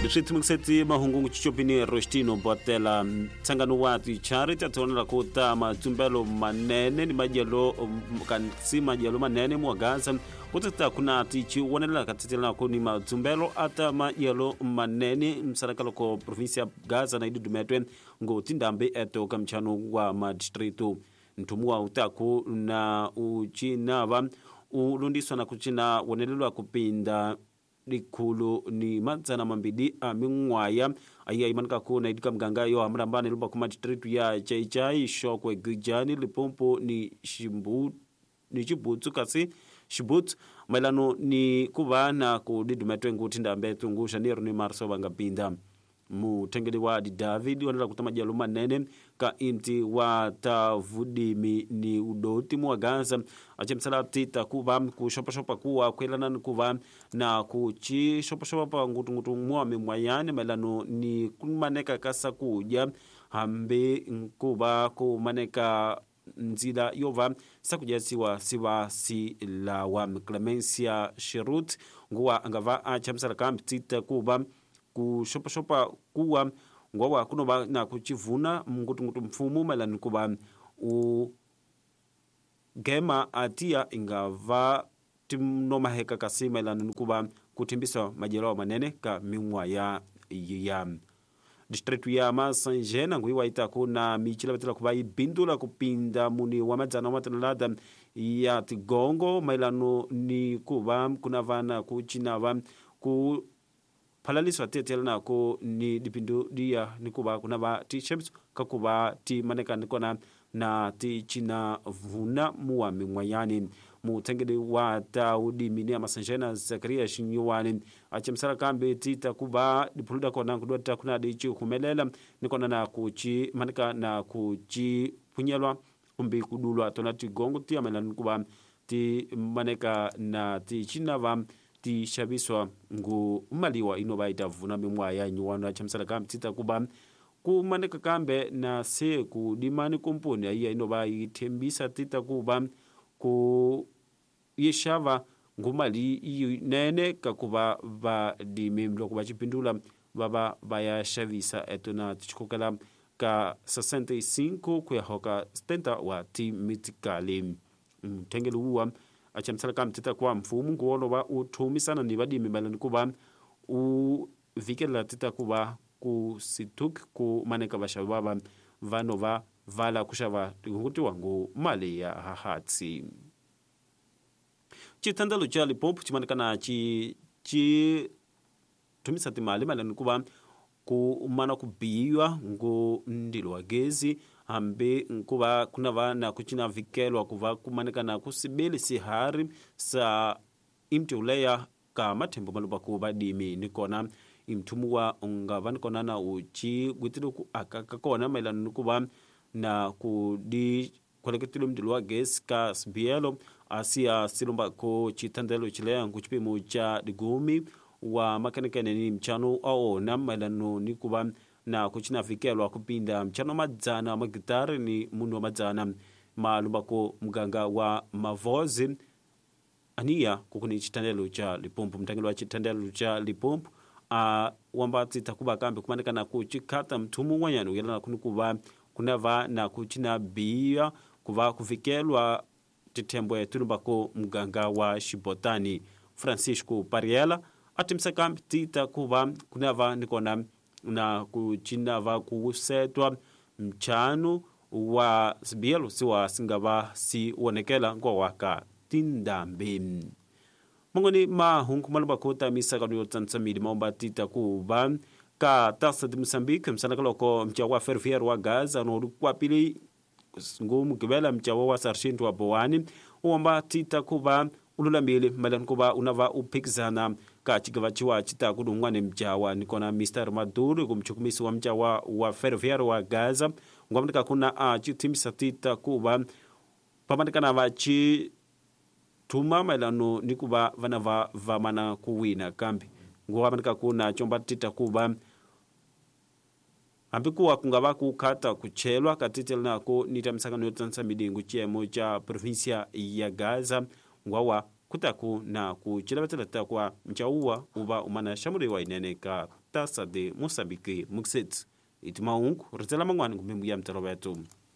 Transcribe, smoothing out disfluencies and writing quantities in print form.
Mseti mahungu chichopini Rostino Botela Tangano watu charity tunaona kuta matumbelo manene ni majalo kansi majalo manene mwagaza kutata kuna tichi wanela katitela ko ni matumbelo ata majalo manene msarakalo ko provincia Gaza na idumetwe ngo tindambe eto kamchano wa madistrito ntumua utaku na uchinava ulundiswa na kuchina wanelelwa kupinda likulu ni mazana mambidi amingwaya aya imanika ko na idika mganga yo amrambane luba kuma district ya Chaichai Shokwe Gijani Lipompo ni Shibutsu kasi Shibutsu mailano ni kuba na kudidumetwe ngutinda mbetu ngusha niru ni marso bangapinda mutengeli wa David wanala kutama jaluma nene ka inti wa tavudimi ni udoti mwagaza achemsalati takuba kushopa kuwa kwelana kuba na kuchi shopa ngutu mwame mwayane melano ni kumaneka kasa kuja hambe kuba kumaneka nzila yova sakujasiwa siwa si la wa Clemencia Sherut nguwa angava achemsala kamptita kuba kushopa kuwa ngwa kuno na kuchivuna ngutu mfumu melani kuba gema atia ingava timnoma heka kasi melani kuba kutimbisa majelo manene ka mimwa ya district ya Masanjena ngwi waita kuna michila betela kuba ibindula kupinda muni wa majana matanalada ya Tigongo melano ni kuba kuna vana kuchinava ku palaliswa tetela nako ni dipindu dia nikuba kuna ba t-shirts kakuba ti maneka nikona na ti china vuna muwa mingwayani mutengede wa taudi minia Masanjena Zakaria Shinyuwani achemsara kambe ti takuba dipuluda kona kudota kuna dichi kumelela nikona na kuchi maneka na kuchi punyelwa umbi kudulwa tonati gongo ti amela nikuba ti maneka na ti china va ti shabiswa ngu maliwa inoba itavuna mimwa ya nyuwana chamsala kamtita kuba kumaneka kambe na se ku dimani komponi ya inoba itembisa tita kuba ku yeshava ngumali nene kakuba ba dimimlo kuba chipindula baba baya shavisa etona tichukala ka 65 kuya hoka stenta wa timitikali mtengelu huwa achamsala kamtita kwa mfumu nguolo wa utumisana ni badimi balani kuba vikela tita kuba kusituk kumaneka bashababa vanova vala kushava nguti wangu mali ya hahatsi chitandalo cha Lipompo chimaneka na chi tumisa timali malani kuba kumana kubiwa ngo ndilo wagezi ambe nkuba kuna vana kuchina vikelwa kuva kumaneka na kusibeli sihari sa imti uleya ka matembo maluba kuba dimi nikona imtumuwa ungava nikona na uchi gwitilu akakona mailanu nikuba na kudi kwaleketilu mdilu wa gesi ka sbielo asia silumba ko chitandelo chilea nkuchipimu cha digumi wa makanikene ni mchano au na mailanu nikuba na kuchina vikelwa kupinda mchano madzana magitari ni munu wa madzana malumba ko mganga wa Mavozi ania kukuni chitandelo cha Lipompo mtangelo wa chitandelo cha Lipompo wambati takuba kambe kumaneka na kuchikata mtumu wanyanu yala kunukuba kunava na kuchina bia kuva kuvikelwa titembwe tulumba ko mganga wa Shibotani Francisco Pariela atimsa kambe tita kuba kunava nikona na kuchina va kusetwa mchano wa sbielo siwa singava si wonekela kwa waka tindambe mongoni mahungu maluba kota misa kanu tsansamidi maomba tita kuba ka tasa de Mozambique msanakalo ko mchawa ferroviario wa Gaza no kwa pili ngumu kibela mchawa wa Sargento wa Boani uomba tita kuba ululambili malan kuba unava upikzana ka chigavachiwa chita kudungwane mchawa nikona Mr. Maduro kumchukumisi wa mchawa wa ferroviario wa Gaza ngomdika kuna chitimisa tita kuba pamandika na vachi tuma mailano nikuba vanava vamana kuwina kambi ngomdika kuna chomba tita kuba ambikuwa kungava kukata kuchelwa katitela nako nitamsakano yotansa midingu chiemo cha provincia ya Gaza ngwawa kutaku na kucilavatela takua mcauwa uva umana xamuliwa inene ka tasa de Moçambique muksetsi iti maungu rizela mangwani kumembu ya mtalo wetu.